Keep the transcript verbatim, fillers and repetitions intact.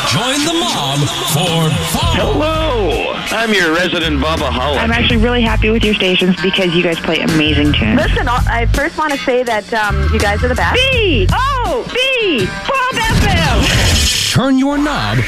Join the mob for fun. Hello, I'm your resident Bubba Hollick. I'm actually really happy with your stations because you guys play amazing tunes. Listen, I first want to say that um, you guys are the best. B O B Bob F M. Turn your knob